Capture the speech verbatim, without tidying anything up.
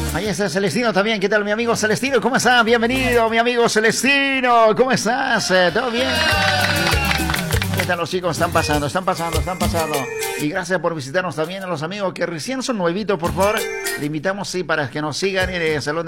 Ahí está Celestino también. ¿Qué tal, mi amigo Celestino? ¿Cómo estás? Bienvenido, mi amigo Celestino. ¿Cómo estás? ¿Todo bien? ¿Qué tal los chicos? Están pasando, están pasando, están pasando. Y gracias por visitarnos también a los amigos que recién son nuevitos, por favor. Le invitamos, sí, para que nos sigan en el Salón